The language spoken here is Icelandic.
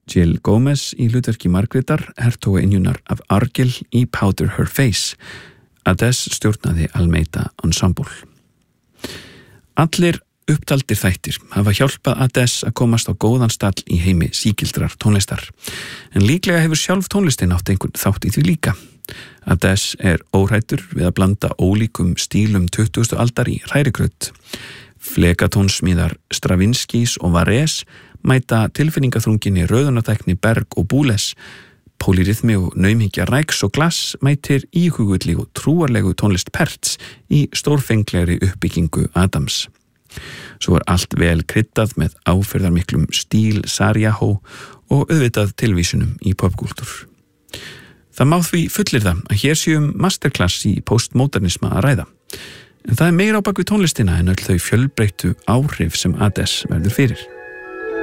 Jill Gomez í hlutverki Margrétar, hertogaynjunnar af Argyll í Powder Her Face. Adès stjórnaði Almeida Ensemble. Allir upptaldir þættir hafa hjálpað Adès að komast á góðan stall í heimi sígildrar tónlistar. En líklega hefur sjálf tónlistin átt einhvern þátt í því líka. Adès óhræddur við að blanda ólíkum stílum 20. aldar í hrærigraut. Flekatónsmíðar Stravinskys og Varese mæta tilfinningaþrunginni rauðunartækni Berg og Boulez. Pólyrithmi og naumhyggja Rijks og Glass mætir íhugulli og trúarlegu tónlist Perts í stórfenglegri uppbyggingu Adams. Svo var allt vel kryddað með áferðarmiklum stíl Sarajevo og auðvitað tilvísunum í popkúltúr. Það má því fullyrða að hér séum masterclass í postmodernisma að ræða. En það meira á bak við tónlistina en öll þau fjölbreyttu áhrif sem Adès verður fyrir.